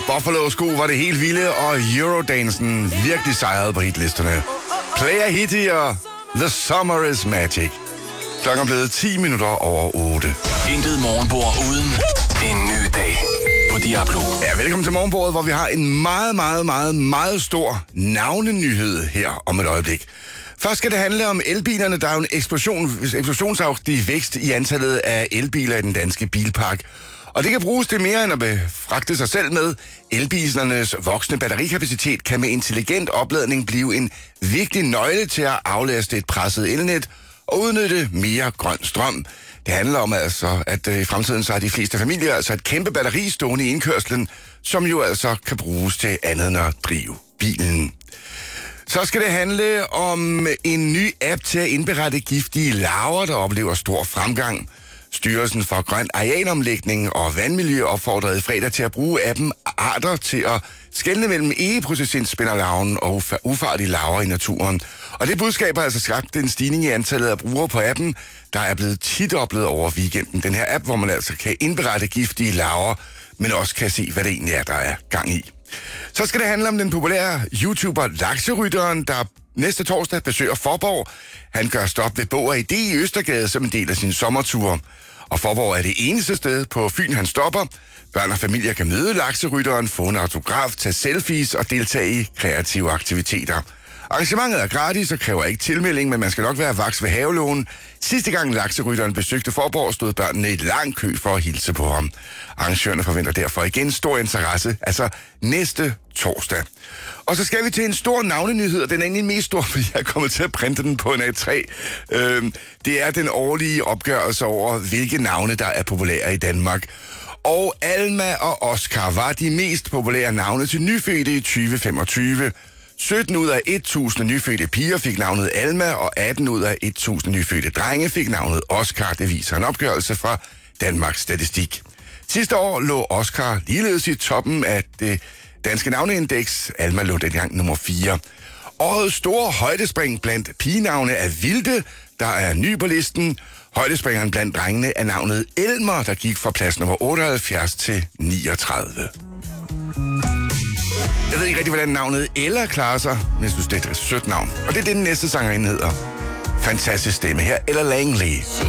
Buffalo-sko var det helt vilde, og Eurodansen virkelig sejrede på hitlisterne. Player Hittier, The Summer is Magic. Klokken er blevet 10 minutter over 8. Intet morgenbord uden en ny dag på Diablo. Ja, velkommen til morgenbordet, hvor vi har en meget stor navnenyhed her om et øjeblik. Først skal det handle om elbilerne. Der er jo en eksplosionsagtig vækst i antallet af elbiler i den danske bilpark. Og det kan bruges til mere end at befragte sig selv med. Elbilernes voksende batterikapacitet kan med intelligent opladning blive en vigtig nøgle til at aflaste et presset elnet og udnytte mere grøn strøm. Det handler om altså, at i fremtiden så har de fleste familier altså et kæmpe batteri stående i indkørslen, som jo altså kan bruges til andet end at drive bilen. Så skal det handle om en ny app til at indberette giftige larver, der oplever stor fremgang. Styrelsen for Grøn Arealomlægning og Vandmiljø opfordrede i fredag til at bruge appen Arter til at skelne mellem ikke-processinspinderlarven og ufarlige larver i naturen. Og det budskab har altså skabt en stigning i antallet af brugere på appen, der er blevet tidoblet over weekenden. Den her app, hvor man altså kan indberette giftige larver, men også kan se, hvad det egentlig er, der er gang i. Så skal det handle om den populære YouTuber Lakserytteren, der næste torsdag besøger Fåborg. Han gør stop ved Bog og Idé i Østergade som en del af sin sommertur. Og Fåborg er det eneste sted på Fyn, han stopper. Børn og familier kan møde Lakserytteren, få en autograf, tage selfies og deltage i kreative aktiviteter. Arrangementet er gratis og kræver ikke tilmelding, men man skal nok være vaks ved havelågen. Sidste gang Lakserytteren besøgte Fåborg, stod børnene i et lang kø for at hilse på ham. Arrangørerne forventer derfor igen stor interesse, altså næste torsdag. Og så skal vi til en stor navnenyhed, og den er egentlig mest stor, fordi jeg er kommet til at printe den på en A3. Det er den årlige opgørelse over, hvilke navne, der er populære i Danmark. Og Alma og Oscar var de mest populære navne til nyfødte i 2025. 17 ud af 1000 nyfødte piger fik navnet Alma, og 18 ud af 1000 nyfødte drenge fik navnet Oscar. Det viser en opgørelse fra Danmarks Statistik. Sidste år lå Oscar ligeledes i toppen af det danske navneindeks. Alma lå dengang nummer 4. Årets store højdespring blandt pigenavne er Vilde, der er ny på listen. Højdespringeren blandt drengene er navnet Elmer, der gik fra plads nummer 78 til 39. Jeg ved ikke rigtig, hvordan navnet Ella klarer sig, men jeg synes, det er et sødt navn. Og det er det, den næste sangerinde hedder. Fantastisk stemme her, Ella Langley.